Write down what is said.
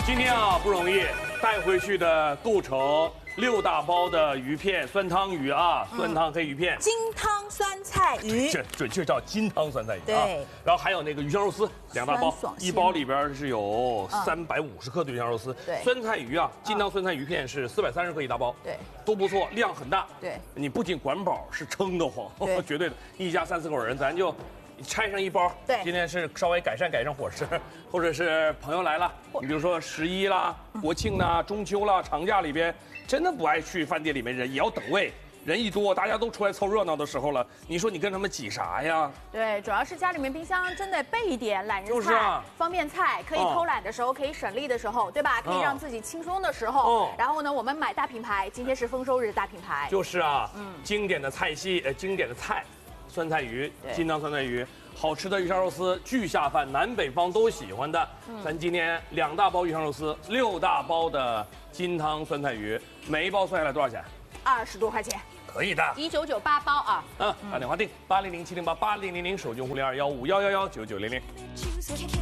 今天啊不容易，带回去的构成6大包的鱼片，酸汤鱼啊，酸汤黑鱼片， 金汤酸菜鱼， 这准确叫金汤酸菜鱼啊。 对。 然后还有那个鱼香肉丝2大包， 爽一包里边是有350克的鱼香肉丝。 对。 酸菜鱼啊，金汤酸菜鱼片是430克一大包。 对。 都不错，量很大。 对。 你不仅管饱，是撑得慌，绝对的。一家3、4口人，咱就。拆上一包， 对， 今天是稍微改善伙食，或者是朋友来了，你比如说11啦、国庆啦、中秋啦、长假里边，真的不爱去饭店里面人也要等位，人一多，大家都出来凑热闹的时候了，你说你跟他们挤啥呀？ 对，主要是家里面冰箱真的备一点懒人菜、方便菜，可以偷懒的时候，可以省力的时候，对吧？可以让自己轻松的时候。然后呢，我们买大品牌，今天是丰收日大品牌。 就是啊，经典的菜系，经典的菜。酸菜鱼、金汤酸菜鱼，好吃的鱼香肉丝，巨下饭，南北方都喜欢的。咱今天2大包鱼香肉丝，6大包的金汤酸菜鱼，每一包算下来多少钱 ？20多块钱。 可以的 ，1998包啊。 打电话订800-708-8000，手机用户0215119900。